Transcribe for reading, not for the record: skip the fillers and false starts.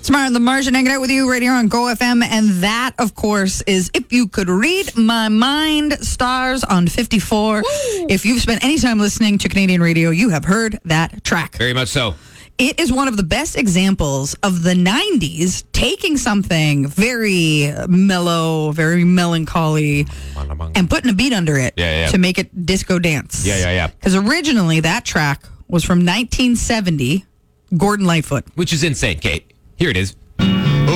Smart and the Martian hanging out with you right here on Go FM. And that, of course, is If You Could Read My Mind, stars on 54. Woo! If you've spent any time listening to Canadian radio, you have heard that track. Very much so. It is one of the best examples of the 90s taking something very mellow, very melancholy, and putting a beat under it to make it disco dance. Yeah. Because originally that track was from 1970, Gordon Lightfoot. Which is insane, Kate. Here it is.